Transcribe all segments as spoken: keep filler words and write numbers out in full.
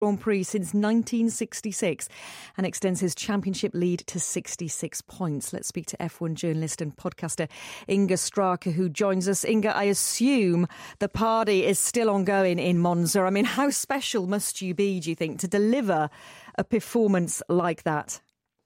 Grand Prix since nineteen sixty-six and extends his championship lead to sixty-six points. Let's speak to F one journalist and podcaster Inga Straka, who joins us. Inga, I assume the party is still ongoing in Monza. I mean, how special must you be, do you think, to deliver a performance like that?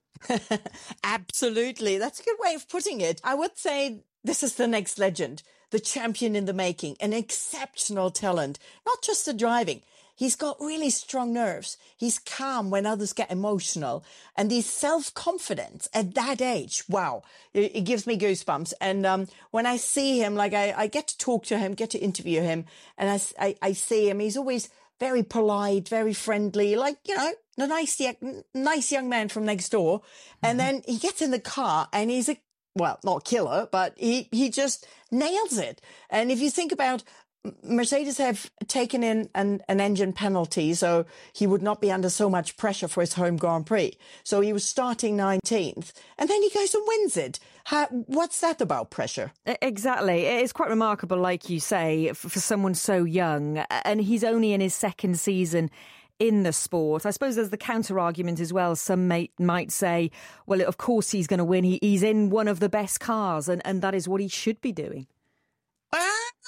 Absolutely. That's a good way of putting it. I would say this is the next legend, the champion in the making, an exceptional talent, not just the driving. He's got really strong nerves. He's calm when others get emotional. And he's self-confident at that age. Wow. It, it gives me goosebumps. And um, when I see him, like I, I get to talk to him, get to interview him, and I, I, I see him, he's always very polite, very friendly, like, you know, a nice, nice young man from next door. Mm-hmm. And then he gets in the car and he's a, well, not killer, but he, he just nails it. And if you think about Mercedes have taken in an, an engine penalty, so he would not be under so much pressure for his home Grand Prix. So he was starting nineteenth, and then he goes and wins it. How, what's that about pressure? Exactly. It's quite remarkable, like you say, for, for someone so young, and he's only in his second season in the sport. I suppose there's the counter argument as well. Some may, might say, well, of course he's going to win. He, he's in one of the best cars, and, and that is what he should be doing. Uh,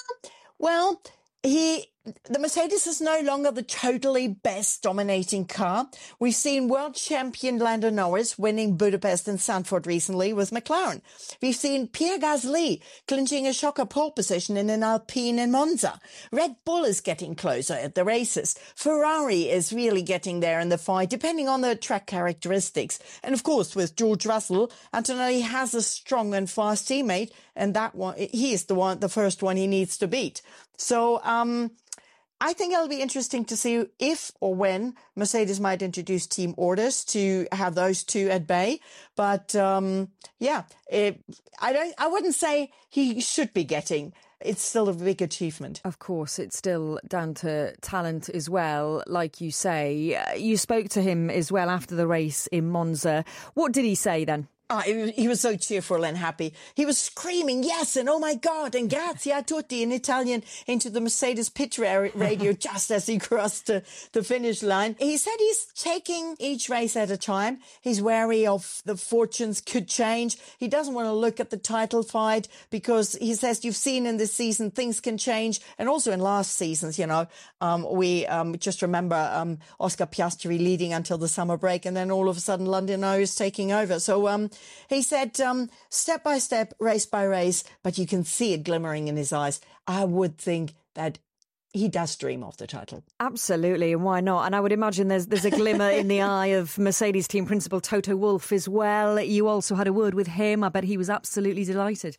well, he... The Mercedes is no longer the totally best dominating car. We've seen world champion Lando Norris winning Budapest and Zandvoort recently with McLaren. We've seen Pierre Gasly clinching a shocker pole position in an Alpine in Monza. Red Bull is getting closer at the races. Ferrari is really getting there in the fight, depending on the track characteristics. And of course, with George Russell, Antonelli has a strong and fast teammate, and that one, he is the one, the first one he needs to beat. So, um, I think it'll be interesting to see if or when Mercedes might introduce team orders to have those two at bay. But um, yeah, it, I don't. I wouldn't say he should be getting. It's still a big achievement. Of course, it's still down to talent as well, like you say. You spoke to him as well after the race in Monza. What did he say then? Oh, he was so cheerful and happy. He was screaming, yes, and oh my God, and grazie a tutti in Italian into the Mercedes pit radio just as he crossed the, the finish line. He said he's taking each race at a time. He's wary of the fortunes could change. He doesn't want to look at the title fight because he says you've seen in this season things can change. And also in last seasons, you know, um, we um, just remember um, Oscar Piastri leading until the summer break, and then all of a sudden Lando Norris taking over. So, um, he said, um, step by step, race by race, but you can see it glimmering in his eyes. I would think that he does dream of the title. Absolutely, and why not? And I would imagine there's there's a glimmer in the eye of Mercedes team principal Toto Wolff as well. You also had a word with him. I bet he was absolutely delighted.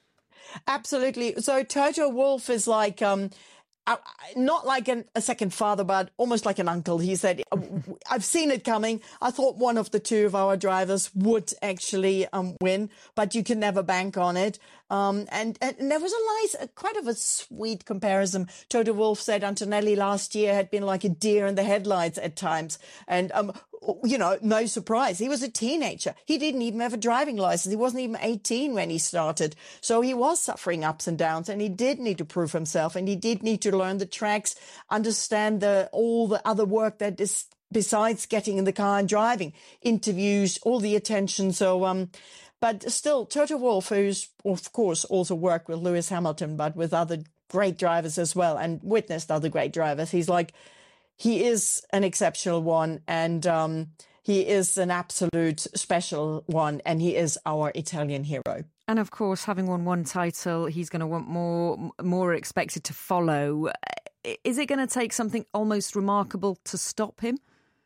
Absolutely. So Toto Wolff is like... Um, Uh, not like an, a second father, but almost like an uncle. He said, I've seen it coming. I thought one of the two of our drivers would actually um, win, but you can never bank on it. Um, and, and there was a nice, quite of a sweet comparison. Toto Wolff said Antonelli last year had been like a deer in the headlights at times. And, um, you know, no surprise. He was a teenager. He didn't even have a driving license. He wasn't even eighteen when he started. So he was suffering ups and downs, and he did need to prove himself, and he did need to learn the tracks, understand the all the other work that is besides getting in the car and driving, interviews, all the attention. So, um, but still, Toto Wolff, who's of course also worked with Lewis Hamilton, but with other great drivers as well, and witnessed other great drivers, he's like, he is an exceptional one, and um, he is an absolute special one, and he is our Italian hero. And of course, having won one title, he's going to want more, more expected to follow. Is it going to take something almost remarkable to stop him?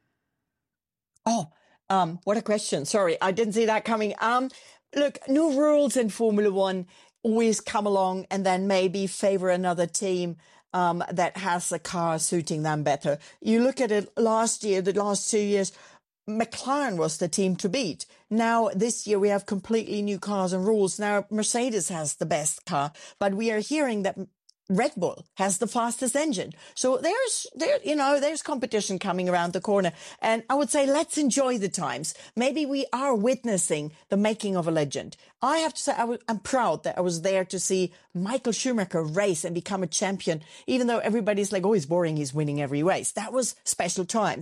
Oh, um, what a question. Sorry, I didn't see that coming. Um, look, new rules in Formula One always come along and then maybe favour another team um, that has a car suiting them better. You look at it last year, the last two years, McLaren was the team to beat. Now, this year, we have completely new cars and rules. Now, Mercedes has the best car, but we are hearing that Red Bull has the fastest engine. So there's, there, you know, there's competition coming around the corner. And I would say, let's enjoy the times. Maybe we are witnessing the making of a legend. I have to say, I was, I'm proud that I was there to see Michael Schumacher race and become a champion, even though everybody's like, oh, he's boring, he's winning every race. That was special times.